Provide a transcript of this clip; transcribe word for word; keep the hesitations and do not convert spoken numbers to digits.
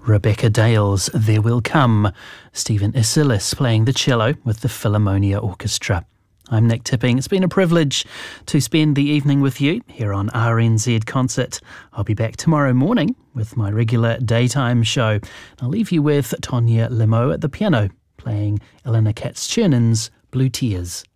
Rebecca Dale's There Will Come, Stephen Isilis playing the cello with the Philharmonia Orchestra. I'm Nick Tipping. It's been a privilege to spend the evening with you here on R N Z Concert. I'll be back tomorrow morning with my regular daytime show. I'll leave you with Tonya Limo at the piano, playing Elena Katz-Chernon's Blue Tears.